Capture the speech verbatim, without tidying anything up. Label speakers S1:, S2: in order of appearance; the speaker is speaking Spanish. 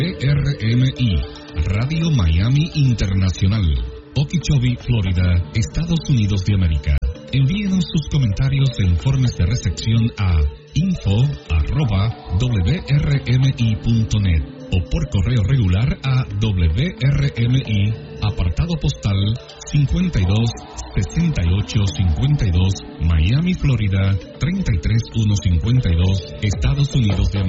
S1: R M I, Radio Miami Internacional, Okeechobee, Florida, Estados Unidos de América. Envíenos sus comentarios e informes de recepción a info arroba w r m i punto net o por correo regular a W R M I, apartado postal cincuenta y dos sesenta y ocho cincuenta y dos, Miami, Florida treinta y tres mil ciento cincuenta y dos, Estados Unidos de América.